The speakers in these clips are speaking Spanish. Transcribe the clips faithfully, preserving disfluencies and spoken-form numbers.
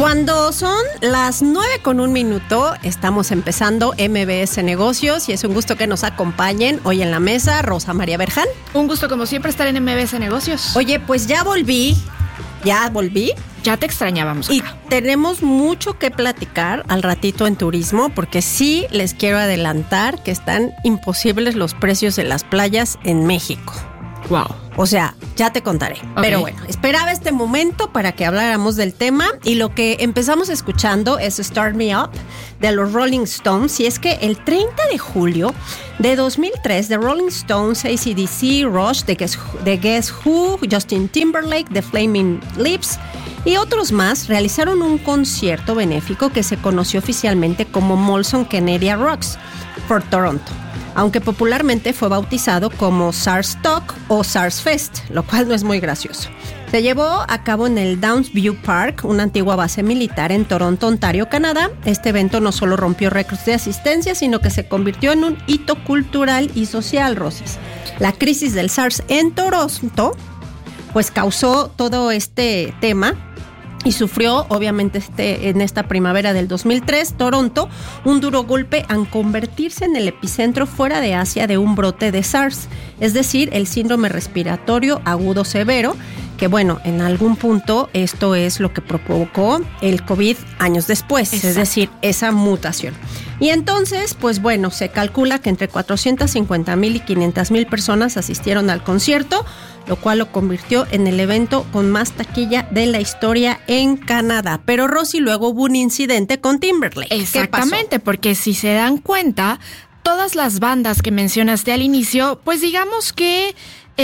Cuando son las nueve con un minuto, estamos empezando M B S Negocios y es un gusto que nos acompañen hoy en la mesa Rosa María Berján. Un gusto como siempre estar en M B S Negocios. Oye, pues ya volví, ya volví. Ya te extrañábamos acá. Y tenemos mucho que platicar al ratito en turismo, porque sí les quiero adelantar que están imposibles los precios de las playas en México. Wow. O sea, ya te contaré. Okay. Pero bueno, esperaba este momento para que habláramos del tema y lo que empezamos escuchando es Start Me Up de los Rolling Stones. Y es que el treinta de julio de dos mil tres, The Rolling Stones, A C D C, Rush, The Guess, The Guess Who, Justin Timberlake, The Flaming Lips y otros más realizaron un concierto benéfico que se conoció oficialmente como Molson Kennedy Rocks for Toronto, aunque popularmente fue bautizado como SARS Talk o SARS Fest, lo cual no es muy gracioso. Se llevó a cabo en el Downsview Park, una antigua base militar en Toronto, Ontario, Canadá. Este evento no solo rompió récords de asistencia, sino que se convirtió en un hito cultural y social, Rosis. La crisis del SARS en Toronto, pues causó todo este tema y sufrió, obviamente, este, en esta primavera del dos mil tres, Toronto, un duro golpe al convertirse en el epicentro fuera de Asia de un brote de SARS, es decir, el síndrome respiratorio agudo severo, que bueno, en algún punto esto es lo que provocó el COVID años después, Exacto. Es decir, esa mutación. Y entonces, pues bueno, se calcula que entre cuatrocientas cincuenta mil y quinientas mil personas asistieron al concierto, lo cual lo convirtió en el evento con más taquilla de la historia en Canadá. Pero Rosy, luego hubo un incidente con Timberlake. Exactamente, porque si se dan cuenta, todas las bandas que mencionaste al inicio, pues digamos que,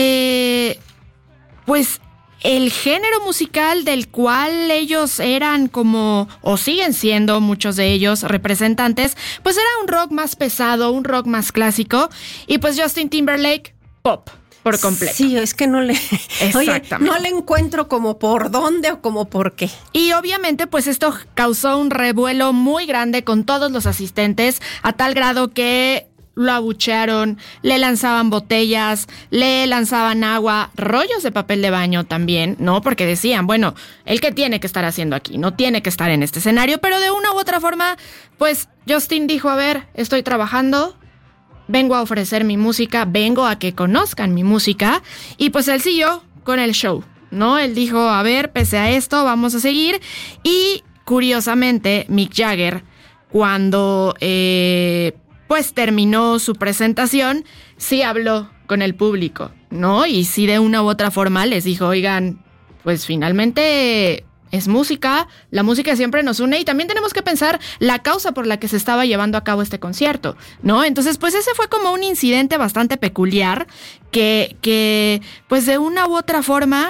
eh, pues el género musical del cual ellos eran como, o siguen siendo muchos de ellos representantes, pues era un rock más pesado, un rock más clásico, y pues Justin Timberlake, pop. Por completo. Sí, es que no le, oye, no le encuentro como por dónde o como por qué. Y obviamente, pues esto causó un revuelo muy grande con todos los asistentes, a tal grado que lo abuchearon, le lanzaban botellas, le lanzaban agua, rollos de papel de baño también, ¿no? Porque decían, bueno, ¿el qué tiene que estar haciendo aquí? No tiene que estar en este escenario, pero de una u otra forma, pues Justin dijo, a ver, estoy trabajando, vengo a ofrecer mi música, vengo a que conozcan mi música, y pues él siguió con el show, ¿no? Él dijo, a ver, pese a esto, vamos a seguir, y curiosamente, Mick Jagger, cuando eh, pues terminó su presentación, sí habló con el público, ¿no? Y sí de una u otra forma les dijo, oigan, pues finalmente es música, la música siempre nos une y también tenemos que pensar la causa por la que se estaba llevando a cabo este concierto, ¿no? Entonces, pues ese fue como un incidente bastante peculiar que, que pues de una u otra forma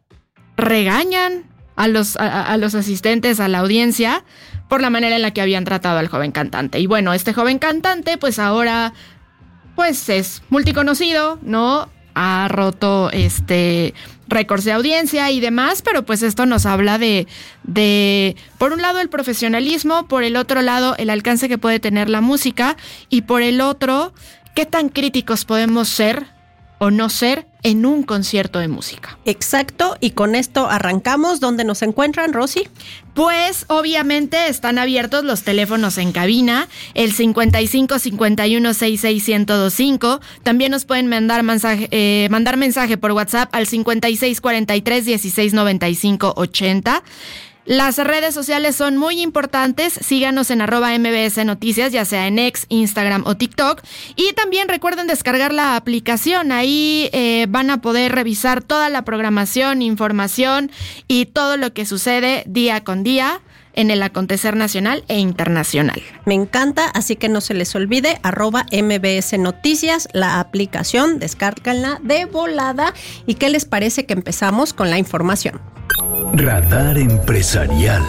regañan a los, a, a los asistentes, a la audiencia, por la manera en la que habían tratado al joven cantante. Y bueno, este joven cantante, pues ahora, pues es multiconocido, ¿no? Ha roto este récords de audiencia y demás, pero pues esto nos habla de, de, por un lado, el profesionalismo, por el otro lado, el alcance que puede tener la música, y por el otro, qué tan críticos podemos ser o no ser en un concierto de música. Exacto, y con esto arrancamos. ¿Dónde nos encuentran, Rosy? Pues obviamente están abiertos los teléfonos en cabina, el cincuenta y cinco cincuenta y uno sesenta y seis ciento veinticinco. También nos pueden mandar mensaje, eh, mandar mensaje por WhatsApp al cincuenta y seis cuarenta y tres dieciséis noventa y cinco ochenta. Las redes sociales son muy importantes, síganos en arroba M B S Noticias, ya sea en X, Instagram o TikTok, y también recuerden descargar la aplicación, ahí eh, van a poder revisar toda la programación, información y todo lo que sucede día con día en el acontecer nacional e internacional. Me encanta, así que no se les olvide, arroba M B S Noticias, la aplicación, descárganla de volada. ¿Y qué les parece que empezamos con la información? Radar Empresarial.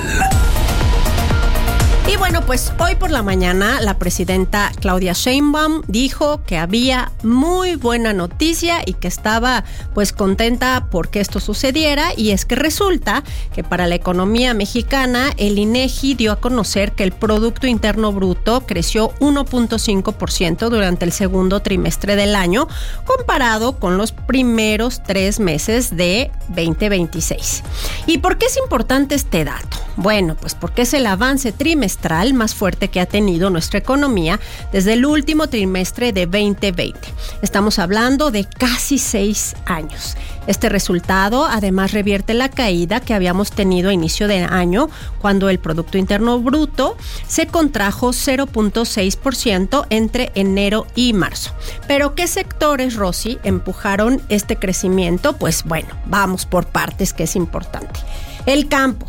Y bueno, pues hoy por la mañana la presidenta Claudia Sheinbaum dijo que había muy buena noticia y que estaba pues contenta porque esto sucediera, y es que resulta que para la economía mexicana el INEGI dio a conocer que el Producto Interno Bruto creció uno punto cinco por ciento durante el segundo trimestre del año comparado con los primeros tres meses de veinte veintiséis. ¿Y por qué es importante este dato? Bueno, pues porque es el avance trimestral más fuerte que ha tenido nuestra economía desde el último trimestre de veinte veinte. Estamos hablando de casi seis años. Este resultado además revierte la caída que habíamos tenido a inicio de año, cuando el Producto Interno Bruto se contrajo cero punto seis por ciento entre enero y marzo. Pero ¿qué sectores, Rosy, empujaron este crecimiento? Pues bueno, vamos por partes, que es importante. El campo,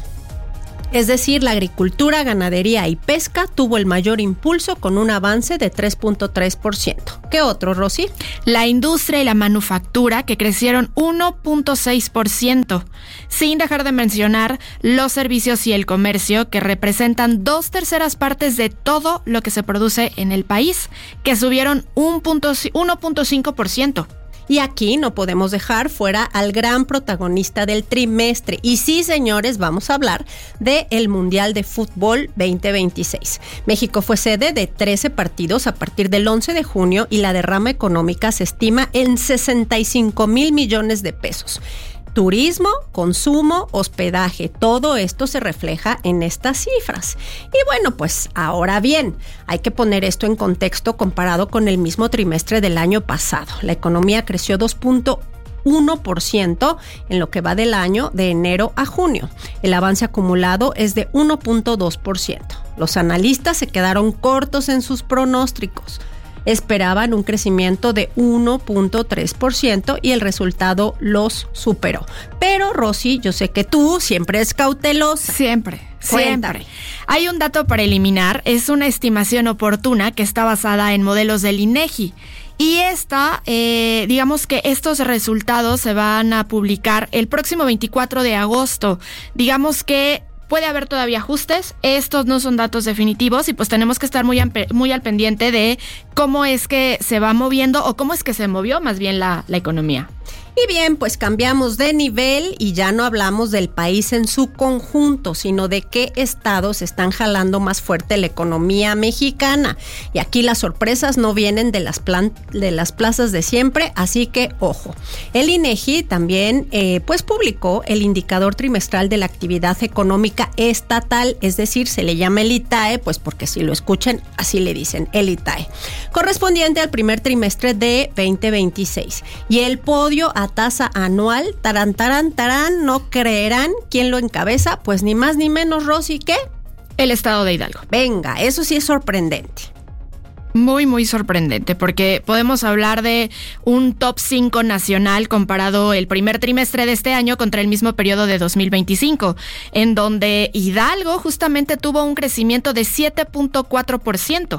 es decir, la agricultura, ganadería y pesca, tuvo el mayor impulso con un avance de tres punto tres por ciento. ¿Qué otro, Rosy? La industria y la manufactura, que crecieron uno punto seis por ciento, sin dejar de mencionar los servicios y el comercio, que representan dos terceras partes de todo lo que se produce en el país, que subieron uno punto cinco por ciento. Y aquí no podemos dejar fuera al gran protagonista del trimestre. Y sí, señores, vamos a hablar del Mundial de Fútbol veinte veintiséis. México fue sede de trece partidos a partir del once de junio y la derrama económica se estima en sesenta y cinco mil millones de pesos. Turismo, consumo, hospedaje, todo esto se refleja en estas cifras. Y bueno, pues ahora bien, hay que poner esto en contexto comparado con el mismo trimestre del año pasado. La economía creció dos punto uno por ciento en lo que va del año de enero a junio. El avance acumulado es de uno punto dos por ciento. Los analistas se quedaron cortos en sus pronósticos. Esperaban un crecimiento de uno punto tres por ciento y el resultado los superó. Pero, Rosy, yo sé que tú siempre es cautelosa. Siempre, Cuéntame. siempre. Hay un dato preliminar, es una estimación oportuna que está basada en modelos del INEGI. Y esta, eh, digamos que estos resultados se van a publicar el próximo veinticuatro de agosto. Digamos que puede haber todavía ajustes, estos no son datos definitivos y pues tenemos que estar muy, ampe- muy al pendiente de cómo es que se va moviendo o cómo es que se movió más bien la, la economía. Y bien, pues cambiamos de nivel y ya no hablamos del país en su conjunto, sino de qué estados están jalando más fuerte la economía mexicana. Y aquí las sorpresas no vienen de las, plan- de las plazas de siempre, así que ojo. El INEGI también eh, pues publicó el indicador trimestral de la actividad económica estatal, es decir, se le llama el I T A E, pues porque si lo escuchan, así le dicen, el I T A E, correspondiente al primer trimestre de veinte veintiséis. Y el podio a tasa anual, tarán, tarán, tarán, no creerán quién lo encabeza, pues ni más ni menos, Rosy, ¿qué? El estado de Hidalgo. Venga, eso sí es sorprendente. Muy, muy sorprendente, porque podemos hablar de un top cinco nacional comparado el primer trimestre de este año contra el mismo periodo de dos mil veinticinco, en donde Hidalgo justamente tuvo un crecimiento de siete punto cuatro por ciento.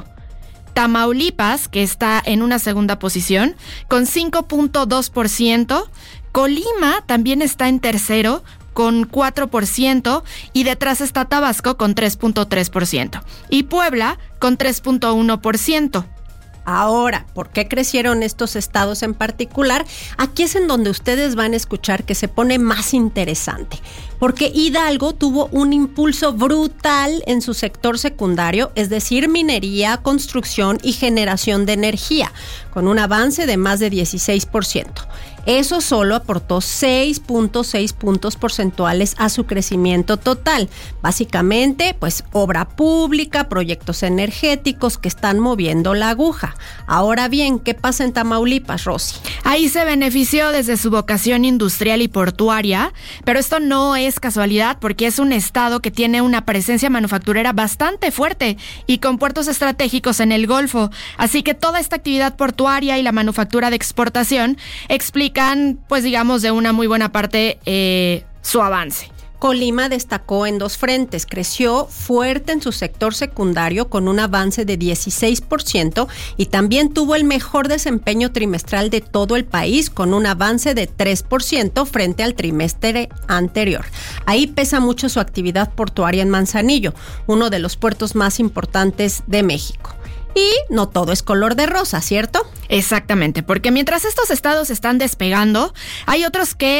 Tamaulipas, que está en una segunda posición, con cinco punto dos por ciento. Colima también está en tercero, con cuatro por ciento. Y detrás está Tabasco, con tres punto tres por ciento. Y Puebla, con tres punto uno por ciento. Ahora, ¿por qué crecieron estos estados en particular? Aquí es en donde ustedes van a escuchar que se pone más interesante, porque Hidalgo tuvo un impulso brutal en su sector secundario, es decir, minería, construcción y generación de energía, con un avance de más de dieciséis por ciento. Eso solo aportó seis punto seis puntos porcentuales a su crecimiento total. Básicamente, pues obra pública, proyectos energéticos que están moviendo la aguja. Ahora bien, ¿qué pasa en Tamaulipas, Rosy? Ahí se benefició desde su vocación industrial y portuaria, pero esto no es casualidad porque es un estado que tiene una presencia manufacturera bastante fuerte y con puertos estratégicos en el Golfo. Así que toda esta actividad portuaria y la manufactura de exportación explican, pues digamos, de una muy buena parte eh, su avance. Colima destacó en dos frentes, creció fuerte en su sector secundario con un avance de dieciséis por ciento y también tuvo el mejor desempeño trimestral de todo el país con un avance de tres por ciento frente al trimestre anterior. Ahí pesa mucho su actividad portuaria en Manzanillo, uno de los puertos más importantes de México. Y no todo es color de rosa, ¿cierto? Exactamente, porque mientras estos estados están despegando, hay otros que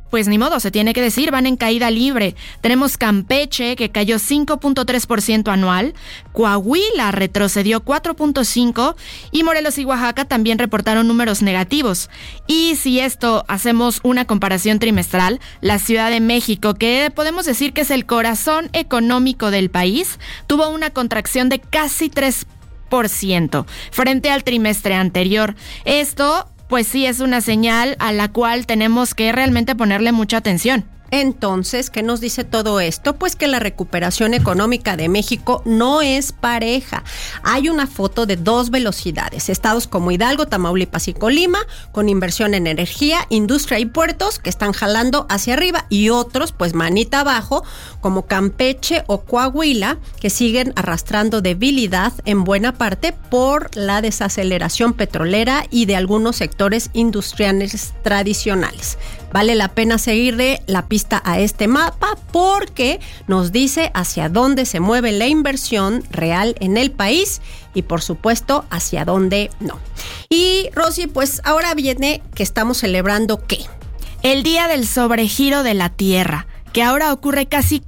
pues ni modo, se tiene que decir, van en caída libre. Tenemos Campeche, que cayó cinco punto tres por ciento anual, Coahuila retrocedió cuatro punto cinco por ciento y Morelos y Oaxaca también reportaron números negativos. Y si esto hacemos una comparación trimestral, la Ciudad de México, que podemos decir que es el corazón económico del país, tuvo una contracción de casi tres por ciento frente al trimestre anterior. Esto pues sí es una señal a la cual tenemos que realmente ponerle mucha atención. Entonces, ¿qué nos dice todo esto? Pues que la recuperación económica de México no es pareja. Hay una foto de dos velocidades, estados como Hidalgo, Tamaulipas y Colima, con inversión en energía, industria y puertos que están jalando hacia arriba, y otros, pues manita abajo, como Campeche o Coahuila, que siguen arrastrando debilidad en buena parte por la desaceleración petrolera y de algunos sectores industriales tradicionales. Vale la pena seguirle la pista a este mapa porque nos dice hacia dónde se mueve la inversión real en el país y por supuesto hacia dónde no. Y Rosy, pues ahora viene que estamos celebrando ¿qué? El Día del Sobregiro de la Tierra, que ahora ocurre casi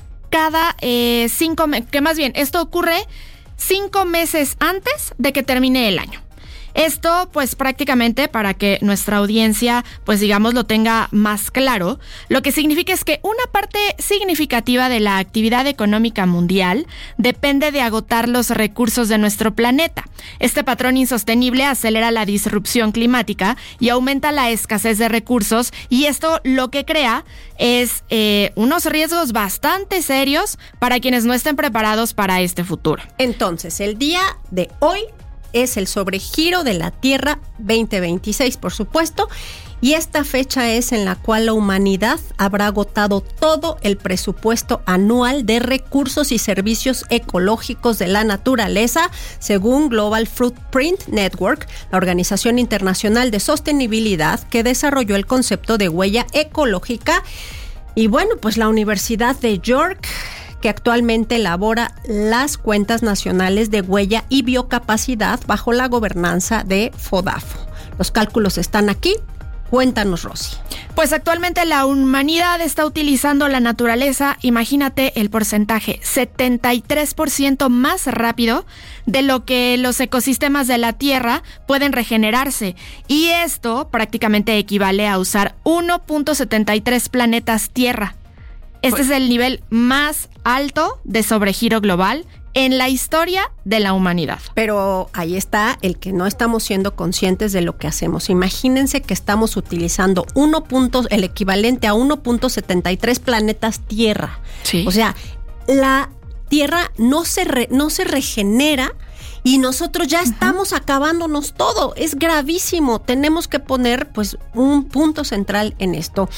cada eh, cinco meses, que más bien esto ocurre cinco meses antes de que termine el año. Esto, pues prácticamente para que nuestra audiencia, pues digamos, lo tenga más claro, lo que significa es que una parte significativa de la actividad económica mundial depende de agotar los recursos de nuestro planeta. Este patrón insostenible acelera la disrupción climática y aumenta la escasez de recursos, y esto lo que crea es eh, unos riesgos bastante serios para quienes no estén preparados para este futuro. Entonces, el día de hoy es el sobregiro de la Tierra veinte veintiséis, por supuesto, y esta fecha es en la cual la humanidad habrá agotado todo el presupuesto anual de recursos y servicios ecológicos de la naturaleza, según Global Footprint Network, la Organización Internacional de Sostenibilidad, que desarrolló el concepto de huella ecológica. Y bueno, pues la Universidad de York, que actualmente elabora las cuentas nacionales de huella y biocapacidad bajo la gobernanza de FODAFO. Los cálculos están aquí. Cuéntanos, Rosy. Pues actualmente la humanidad está utilizando la naturaleza, imagínate el porcentaje, setenta y tres por ciento más rápido de lo que los ecosistemas de la Tierra pueden regenerarse. Y esto prácticamente equivale a usar uno punto setenta y tres planetas Tierra. Este pues, es el nivel más alto de sobregiro global en la historia de la humanidad. Pero ahí está el que no estamos siendo conscientes de lo que hacemos. Imagínense que estamos utilizando uno punto, el equivalente a uno punto setenta y tres planetas Tierra. Sí. O sea, la Tierra no se, re, no se regenera y nosotros ya estamos uh-huh. acabándonos todo. Es gravísimo. Tenemos que poner pues un punto central en esto.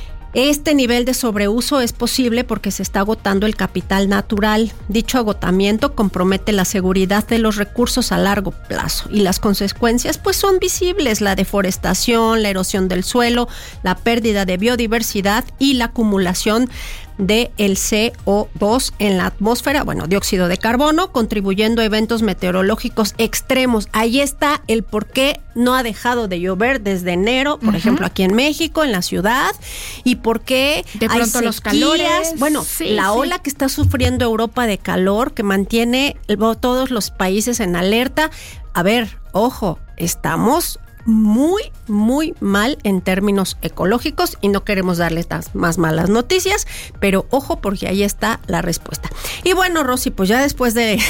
Este nivel de sobreuso es posible porque se está agotando el capital natural. Dicho agotamiento compromete la seguridad de los recursos a largo plazo y las consecuencias pues son visibles: la deforestación, la erosión del suelo, la pérdida de biodiversidad y la acumulación de el C O dos en la atmósfera, bueno, dióxido de carbono, contribuyendo a eventos meteorológicos extremos. Ahí está el por qué no ha dejado de llover desde enero, por uh-huh. ejemplo, aquí en México, en la ciudad, y por qué de hay pronto sequías, los calores. Bueno, sí, la ola sí. que está sufriendo Europa de calor, que mantiene todos los países en alerta. A ver, ojo, estamos muy, muy mal en términos ecológicos y no queremos darles más malas noticias, pero ojo porque ahí está la respuesta. Y bueno, Rosy, pues ya después de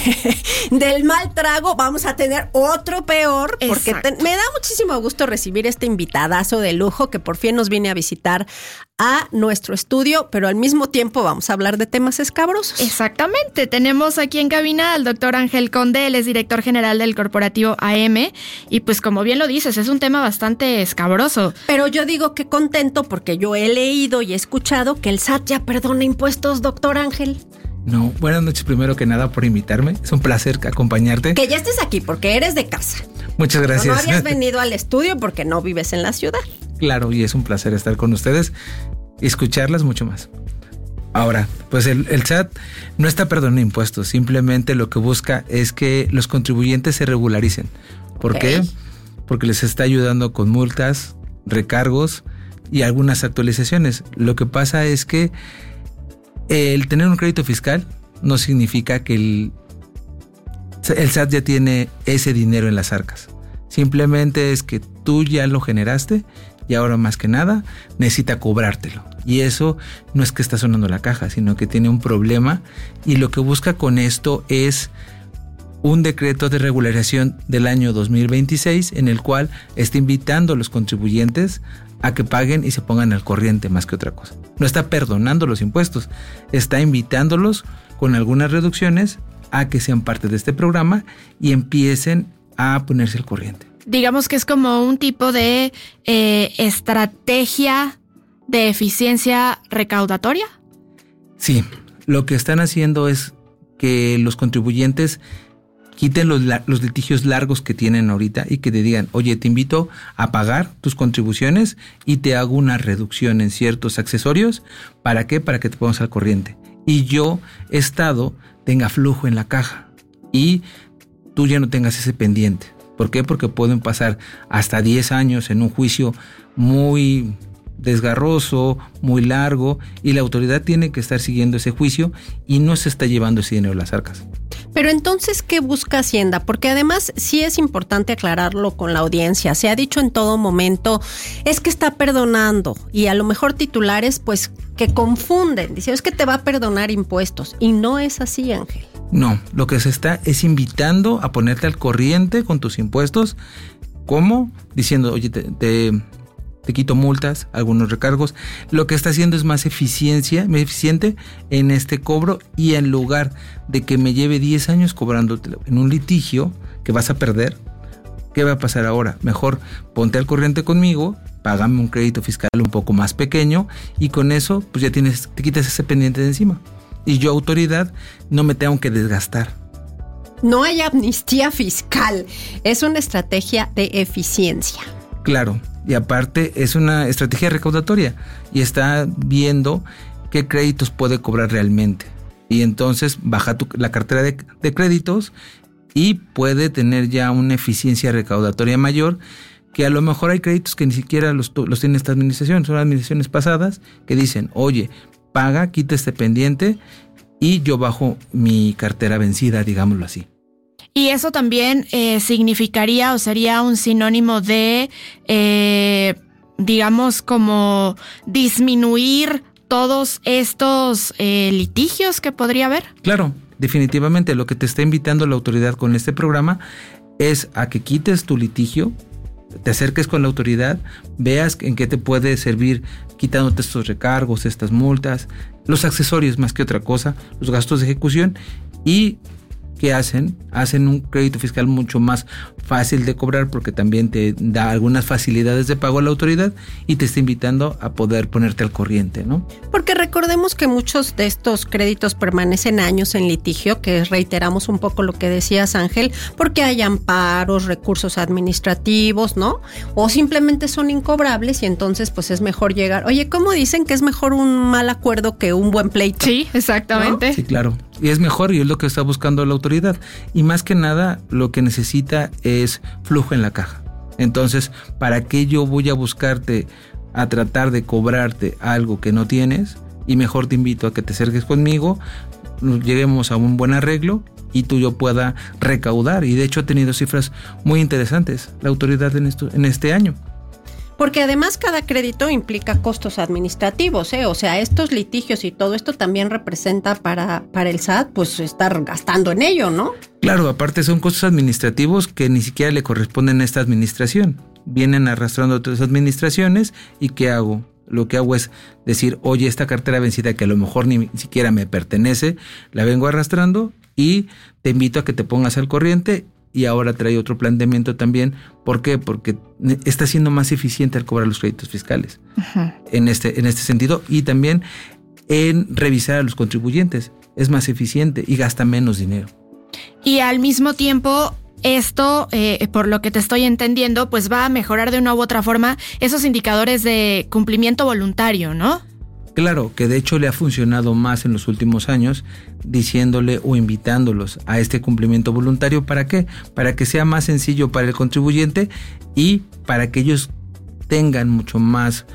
del mal trago vamos a tener otro peor, porque te, me da muchísimo gusto recibir este invitadazo de lujo que por fin nos viene a visitar a nuestro estudio, pero al mismo tiempo vamos a hablar de temas escabrosos. Exactamente, tenemos aquí en cabina al doctor Ángel Conde, él es director general del corporativo A M, y pues como bien lo dices, es un tema bastante escabroso. Pero yo digo que contento porque yo he leído y he escuchado que el S A T ya perdona impuestos, doctor Ángel. No, buenas noches primero que nada por invitarme, es un placer acompañarte. Que ya estés aquí porque eres de casa. Muchas gracias. No, no habías venido al estudio porque no vives en la ciudad. Claro, y es un placer estar con ustedes y escucharlas mucho más. Ahora, pues el, el S A T no está perdonando impuestos, simplemente lo que busca es que los contribuyentes se regularicen. ¿Por okay. qué? Porque les está ayudando con multas, recargos y algunas actualizaciones. Lo que pasa es que el tener un crédito fiscal no significa que el, el S A T ya tiene ese dinero en las arcas. Simplemente es que tú ya lo generaste y ahora más que nada necesita cobrártelo. Y eso no es que está sonando la caja, sino que tiene un problema, y lo que busca con esto es un decreto de regularización del año dos mil veintiséis en el cual está invitando a los contribuyentes a que paguen y se pongan al corriente más que otra cosa. No está perdonando los impuestos, está invitándolos con algunas reducciones a que sean parte de este programa y empiecen a ponerse al corriente. Digamos que es como un tipo de eh, estrategia de eficiencia recaudatoria. Sí, lo que están haciendo es que los contribuyentes quiten los, los litigios largos que tienen ahorita y que te digan, oye, te invito a pagar tus contribuciones y te hago una reducción en ciertos accesorios. ¿Para qué? Para que te pongas al corriente. Y yo, Estado, tenga flujo en la caja y tú ya no tengas ese pendiente. ¿Por qué? Porque pueden pasar hasta diez años en un juicio muy desgarroso, muy largo, y la autoridad tiene que estar siguiendo ese juicio y no se está llevando ese dinero a las arcas. Pero entonces, ¿qué busca Hacienda? Porque además sí es importante aclararlo con la audiencia. Se ha dicho en todo momento, es que está perdonando, y a lo mejor titulares pues que confunden. Dicen, es que te va a perdonar impuestos, y no es así, Ángel. No, lo que se está es invitando a ponerte al corriente con tus impuestos. ¿Cómo? Diciendo, oye, te... te te quito multas, algunos recargos. Lo que está haciendo es más eficiencia, más eficiente en este cobro, y en lugar de que me lleve diez años cobrándotelo en un litigio que vas a perder, ¿qué va a pasar ahora? Mejor ponte al corriente conmigo, págame un crédito fiscal un poco más pequeño, y con eso pues ya tienes, te quitas ese pendiente de encima. Y yo, autoridad, no me tengo que desgastar. No hay amnistía fiscal, es una estrategia de eficiencia. Claro, y aparte es una estrategia recaudatoria y está viendo qué créditos puede cobrar realmente. Y entonces baja tu, la cartera de, de créditos y puede tener ya una eficiencia recaudatoria mayor, que a lo mejor hay créditos que ni siquiera los, los tiene esta administración, son administraciones pasadas que dicen, oye, paga, quita este pendiente y yo bajo mi cartera vencida, digámoslo así. Y eso también eh, significaría o sería un sinónimo de, eh, digamos, como disminuir todos estos eh, litigios que podría haber. Claro, definitivamente lo que te está invitando la autoridad con este programa es a que quites tu litigio, te acerques con la autoridad, veas en qué te puede servir quitándote estos recargos, estas multas, los accesorios más que otra cosa, los gastos de ejecución. Y ¿qué hacen? Hacen un crédito fiscal mucho más fácil de cobrar, porque también te da algunas facilidades de pago a la autoridad y te está invitando a poder ponerte al corriente, ¿no? Porque recordemos que muchos de estos créditos permanecen años en litigio, que reiteramos un poco lo que decías, Ángel, porque hay amparos, recursos administrativos, ¿no? O simplemente son incobrables y entonces pues es mejor llegar. Oye, ¿cómo dicen que es mejor un mal acuerdo que un buen pleito? Sí, exactamente. ¿No? Sí, claro. Y es mejor, y es lo que está buscando la autoridad. Y más que nada, lo que necesita es flujo en la caja. Entonces, ¿para qué yo voy a buscarte a tratar de cobrarte algo que no tienes? Y mejor te invito a que te acerques conmigo, lleguemos a un buen arreglo y tú yo pueda recaudar. Y de hecho ha tenido cifras muy interesantes la autoridad en, esto, en este año. Porque además cada crédito implica costos administrativos, ¿eh? O sea, estos litigios y todo esto también representa para, para el S A T, pues estar gastando en ello, ¿no? Claro, aparte son costos administrativos que ni siquiera le corresponden a esta administración. Vienen arrastrando otras administraciones y ¿qué hago? Lo que hago es decir, oye, esta cartera vencida que a lo mejor ni siquiera me pertenece, la vengo arrastrando y te invito a que te pongas al corriente. Y ahora trae otro planteamiento también. ¿Por qué? Porque está siendo más eficiente al cobrar los créditos fiscales. Uh-huh. en, este, en este sentido. Y también en revisar a los contribuyentes. Es más eficiente y gasta menos dinero. Y al mismo tiempo, esto, eh, por lo que te estoy entendiendo, pues va a mejorar de una u otra forma esos indicadores de cumplimiento voluntario, ¿no? Claro, que de hecho le ha funcionado más en los últimos años, diciéndole o invitándolos a este cumplimiento voluntario. ¿Para qué? Para que sea más sencillo para el contribuyente y para que ellos tengan mucho más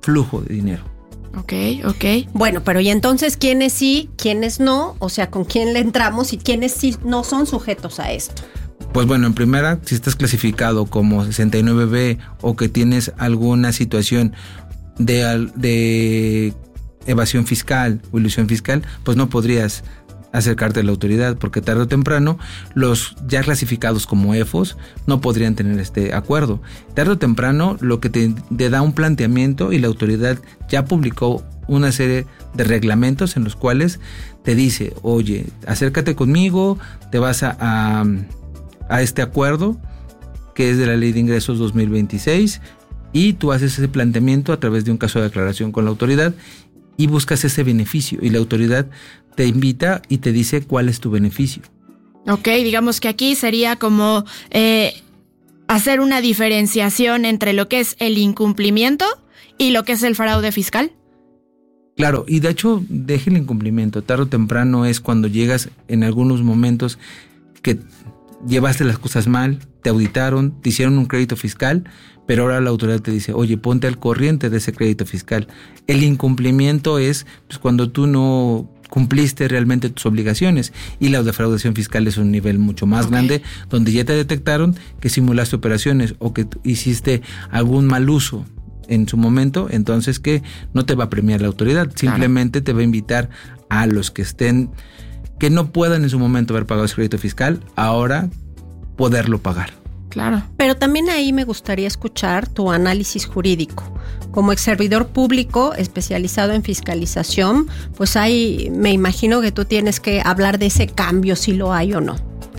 flujo de dinero. Ok, ok. Bueno, pero ¿y entonces quiénes sí, quiénes no? O sea, ¿con quién le entramos y quiénes sí no son sujetos a esto? Pues bueno, en primera, si estás clasificado como sesenta y nueve B o que tienes alguna situación de, de evasión fiscal o ilusión fiscal, pues no podrías acercarte a la autoridad, porque tarde o temprano los ya clasificados como E F Os no podrían tener este acuerdo. Tarde o temprano lo que te, te da un planteamiento, y la autoridad ya publicó una serie de reglamentos en los cuales te dice, oye, acércate conmigo, te vas a, a, a este acuerdo que es de la Ley de Ingresos dos mil veintiséis, y tú haces ese planteamiento a través de un caso de aclaración con la autoridad y buscas ese beneficio, y la autoridad te invita y te dice cuál es tu beneficio. Ok, digamos que aquí sería como eh, hacer una diferenciación entre lo que es el incumplimiento y lo que es el fraude fiscal. Claro, y de hecho, deje el incumplimiento. Tarde o temprano es cuando llegas en algunos momentos que llevaste las cosas mal, te auditaron, te hicieron un crédito fiscal, pero ahora la autoridad te dice, oye, ponte al corriente de ese crédito fiscal. El incumplimiento es pues, cuando tú no cumpliste realmente tus obligaciones, y la defraudación fiscal es un nivel mucho más okay. grande, donde ya te detectaron que simulaste operaciones o que hiciste algún mal uso en su momento, entonces que no te va a premiar la autoridad, simplemente claro. te va a invitar a los que estén, que no puedan en su momento haber pagado ese crédito fiscal, ahora poderlo pagar. Claro. Pero también ahí me gustaría escuchar tu análisis jurídico. Como ex servidor público especializado en fiscalización, pues ahí me imagino que tú tienes que hablar de ese cambio, si lo hay o no.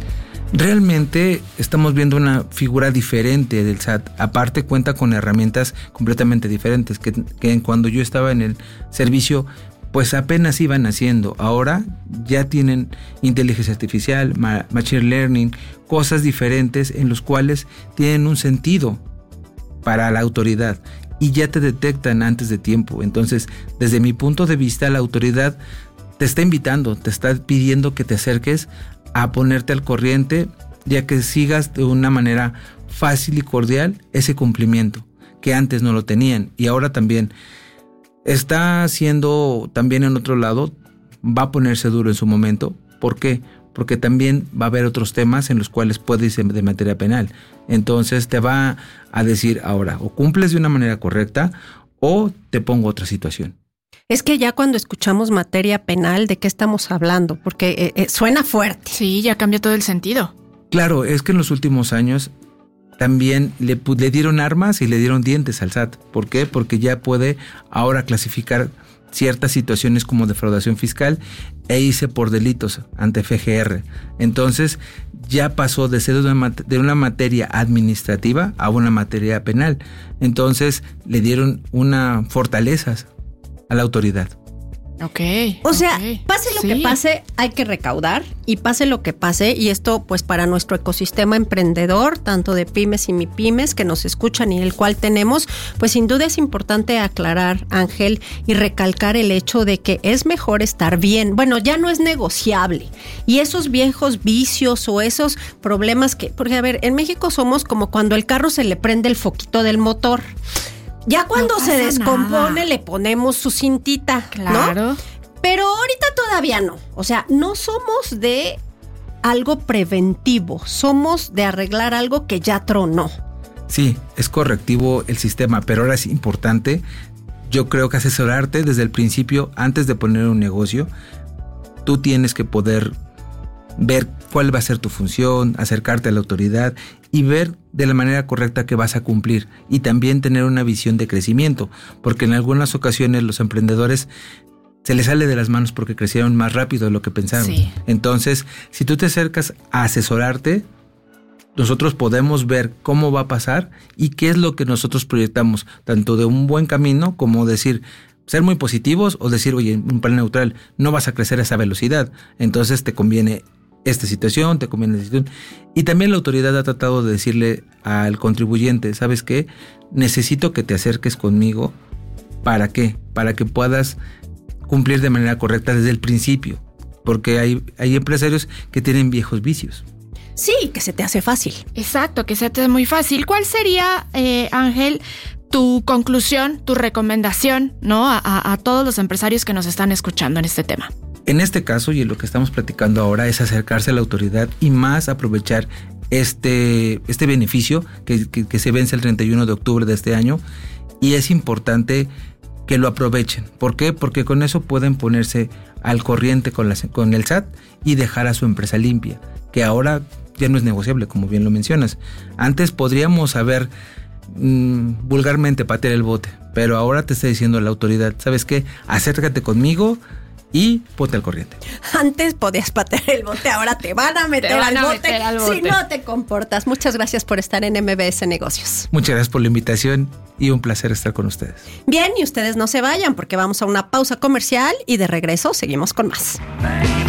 Realmente estamos viendo una figura diferente del S A T. Aparte cuenta con herramientas completamente diferentes que, que cuando yo estaba en el servicio pues apenas iban haciendo. Ahora ya tienen inteligencia artificial, ma- machine learning, cosas diferentes en los cuales tienen un sentido para la autoridad y ya te detectan antes de tiempo. Entonces, desde mi punto de vista, la autoridad te está invitando, te está pidiendo que te acerques a ponerte al corriente, ya que sigas de una manera fácil y cordial ese cumplimiento, que antes no lo tenían y ahora también. Está haciendo también en otro lado, va a ponerse duro en su momento. ¿Por qué? Porque también va a haber otros temas en los cuales puede irse de materia penal. Entonces te va a decir ahora, o cumples de una manera correcta o te pongo otra situación. Es que ya cuando escuchamos materia penal, ¿de qué estamos hablando? Porque eh, eh, suena fuerte. Sí, ya cambia todo el sentido. Claro, es que en los últimos años también le, le dieron armas y le dieron dientes al S A T. ¿Por qué? Porque ya puede ahora clasificar ciertas situaciones como defraudación fiscal e irse por delitos ante F G R. Entonces ya pasó de ser de una, de una materia administrativa a una materia penal. Entonces le dieron una fortaleza a la autoridad. Ok. O sea, okay. pase lo sí. que pase, hay que recaudar, y pase lo que pase, y esto pues para nuestro ecosistema emprendedor, tanto de pymes y mipymes que nos escuchan y el cual tenemos, pues sin duda es importante aclarar, Ángel, y recalcar el hecho de que es mejor estar bien. Bueno, ya no es negociable. Y esos viejos vicios o esos problemas que, porque a ver, en México somos como cuando el carro se le prende el foquito del motor. Ya cuando no se descompone nada. Le ponemos su cintita, claro. ¿no? Pero ahorita todavía no. O sea, no somos de algo preventivo, somos de arreglar algo que ya tronó. Sí, es correctivo el sistema, pero ahora es importante, yo creo que asesorarte desde el principio, antes de poner un negocio. Tú tienes que poder ver cuál va a ser tu función, acercarte a la autoridad y ver de la manera correcta que vas a cumplir, y también tener una visión de crecimiento, porque en algunas ocasiones los emprendedores se les sale de las manos porque crecieron más rápido de lo que pensaron. Sí. Entonces, si tú te acercas a asesorarte, nosotros podemos ver cómo va a pasar y qué es lo que nosotros proyectamos, tanto de un buen camino como decir, ser muy positivos o decir, oye, en un plan neutral no vas a crecer a esa velocidad, entonces te conviene esta situación, te conviene esta situación. Y también la autoridad ha tratado de decirle al contribuyente, ¿sabes qué? Necesito que te acerques conmigo. ¿Para qué? Para que puedas cumplir de manera correcta desde el principio, porque hay, hay empresarios que tienen viejos vicios. Sí, que se te hace fácil. Exacto, que se te hace muy fácil. ¿Cuál sería, eh, Ángel, tu conclusión, tu recomendación, ¿no? A, a, a todos los empresarios que nos están escuchando en este tema. En este caso, y en lo que estamos platicando ahora, es acercarse a la autoridad y más aprovechar este, este beneficio que, que, que se vence el treinta y uno de octubre de este año, y es importante que lo aprovechen. ¿Por qué? Porque con eso pueden ponerse al corriente con, la, con el S A T y dejar a su empresa limpia, que ahora ya no es negociable, como bien lo mencionas. Antes podríamos haber mmm, vulgarmente patear el bote, pero ahora te está diciendo la autoridad, ¿sabes qué? Acércate conmigo y ponte al corriente. Antes podías patear el bote, ahora te van a meter, van al, a bote meter al bote si no te comportas. Muchas gracias por estar en M B S Negocios. Muchas gracias por la invitación y un placer estar con ustedes. Bien, y ustedes no se vayan porque vamos a una pausa comercial y de regreso seguimos con más.